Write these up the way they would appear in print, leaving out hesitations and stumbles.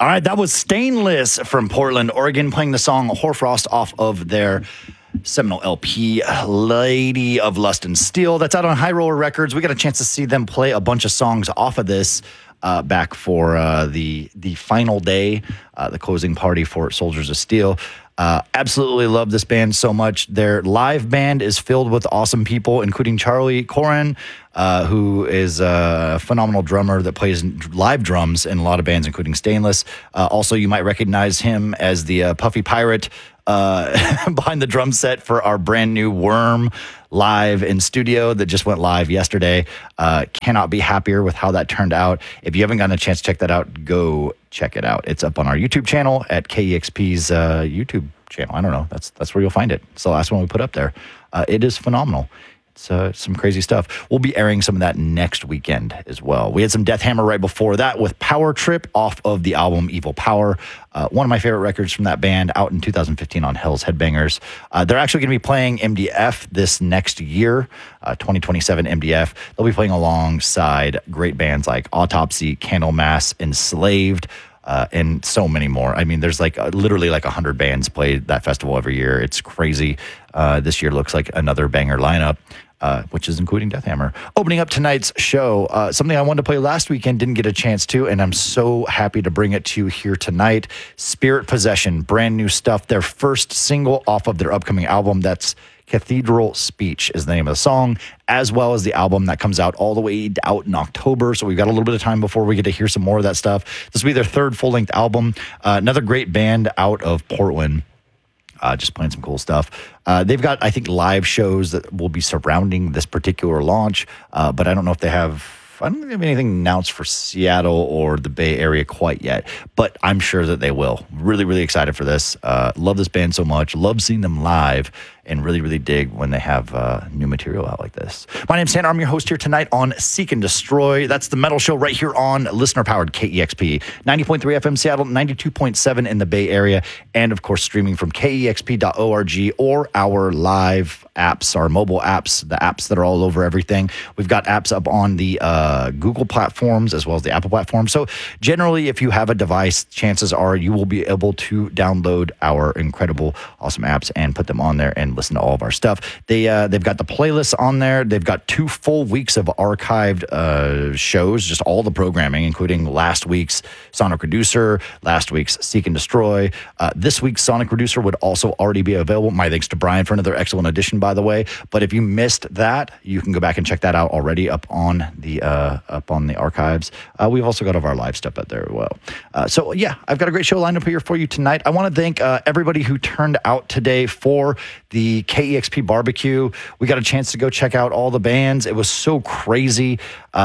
All right, that was Stainless from Portland, Oregon, playing the song Hoarfrost off of their seminal LP, Lady of Lust and Steel. That's out on High Roller Records. We got a chance to see them play a bunch of songs off of this back for the final day, the closing party for Soldiers of Steel. Absolutely love this band so much. Their live band is filled with awesome people, including Charlie Corin, who is a phenomenal drummer that plays live drums in a lot of bands, including Stainless. Also, you might recognize him as the Puffy Pirate behind the drum set for our brand new Worm live in studio that just went live yesterday. Cannot be happier with how that turned out. If you haven't gotten a chance to check that out, go check it out. It's up on our YouTube channel at KEXP's YouTube channel. I don't know. That's where you'll find it. It's the last one we put up there. It is phenomenal. It's some crazy stuff. We'll be airing some of that next weekend as well. We had some Death Hammer right before that with Power Trip off of the album Evil Power. One of my favorite records from that band, out in 2015 on Hell's Headbangers. They're actually going to be playing MDF this next year, 2027 MDF. They'll be playing alongside great bands like Autopsy, Candlemass, Enslaved, and so many more. I mean, there's literally 100 bands play that festival every year. It's crazy. This year looks like another banger lineup, which is including Death Hammer. Opening up tonight's show, something I wanted to play last weekend, didn't get a chance to, and I'm so happy to bring it to you here tonight. Spirit Possession, brand new stuff. Their first single off of their upcoming album. That's Cathedral Speech is the name of the song, as well as the album that comes out all the way out in October. So we've got a little bit of time before we get to hear some more of that stuff. This will be their third full-length album. Another great band out of Portland. Just playing some cool stuff. They've got, I think, live shows that will be surrounding this particular launch, but I don't know if they have... I don't think they have anything announced for Seattle or the Bay Area quite yet, but I'm sure that they will. Really, really excited for this. Love this band so much. Love seeing them live, and really, really dig when they have new material out like this. My name's Stan. I'm your host here tonight on Seek and Destroy. That's the metal show right here on listener-powered KEXP. 90.3 FM Seattle, 92.7 in the Bay Area, and, of course, streaming from KEXP.org or our live apps, our mobile apps, the apps that are all over everything. We've got apps up on the Google platforms as well as the Apple platform. So generally, if you have a device, chances are you will be able to download our incredible, awesome apps and put them on there and listen to all of our stuff. They've got the playlists on there. They've got 2 full weeks of archived shows, just all the programming, including last week's Sonic Reducer, last week's Seek and Destroy. This week's Sonic Reducer would also already be available. My thanks to Brian for another excellent edition, by the way. But if you missed that, you can go back and check that out already up on the archives. We've also got all of our live stuff out there as well. So yeah, I've got a great show lined up here for you tonight. I want to thank everybody who turned out today for the KEXP barbecue. We got a chance to go check out all the bands. It was so crazy.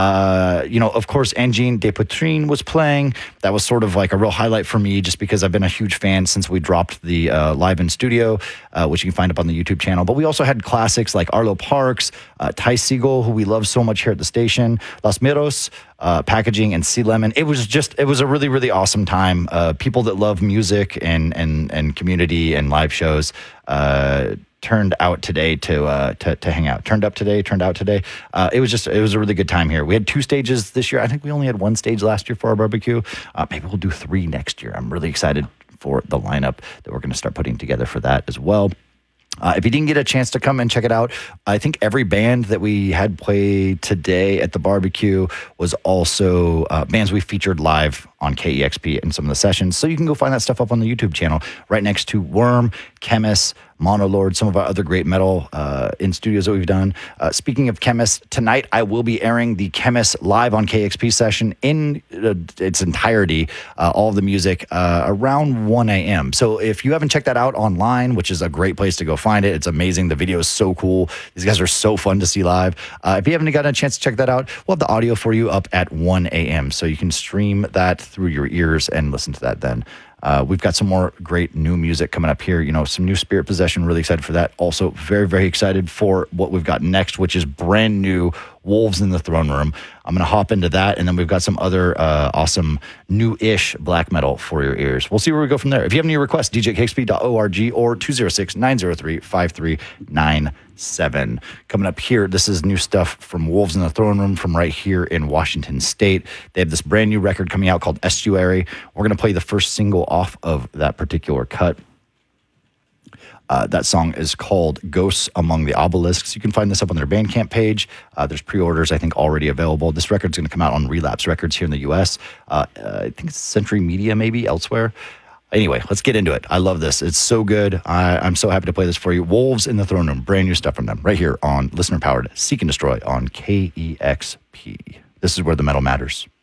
Of course, Engine de Poitrine was playing. That was sort of like a real highlight for me, just because I've been a huge fan since we dropped the live in studio, which you can find up on the YouTube channel. But we also had classics like Arlo Parks, Ty Segall, who we love so much here at the station, Los Miros, Packaging, and Sea Lemon. It was a really, really awesome time. People that love music and community and live shows turned out today to hang out. Turned out today. It was a really good time here. We had 2 stages this year. I think we only had 1 stage last year for our barbecue. Maybe we'll do 3 next year. I'm really excited for the lineup that we're going to start putting together for that as well. If you didn't get a chance to come and check it out, I think every band that we had play today at the barbecue was also bands we featured live on KEXP in some of the sessions. So you can go find that stuff up on the YouTube channel right next to Worm, Chemist, Monolord, some of our other great metal in studios that we've done. Speaking of Chemist, tonight I will be airing the Chemist live on KEXP session in its entirety, all of the music, around 1 a.m. So if you haven't checked that out online, which is a great place to go find it, it's amazing. The video is so cool. These guys are so fun to see live. If you haven't gotten a chance to check that out, we'll have the audio for you up at 1 a.m. So you can stream that through your ears and listen to that then. We've got some more great new music coming up here. Some new Spirit Possession. Really excited for that. Also, very, very excited for what we've got next, which is brand new Wolves in the Throne Room. I'm going to hop into that, and then we've got some other awesome new-ish black metal for your ears. We'll see where we go from there. If you have any requests, djcakespeed.org or 206-903-5397. Coming up here, this is new stuff from Wolves in the Throne Room from right here in Washington State. They have this brand new record coming out called Estuary. We're going to play the first single off of that particular cut. That song is called Ghosts Among the Obelisks. You can find this up on their Bandcamp page. There's pre-orders, I think, already available. This record's going to come out on Relapse Records here in the U.S. I think it's Century Media, maybe, elsewhere. Anyway, let's get into it. I love this. It's so good. I'm so happy to play this for you. Wolves in the Throne Room. Brand new stuff from them right here on listener-powered Seek and Destroy on KEXP. This is where the metal matters.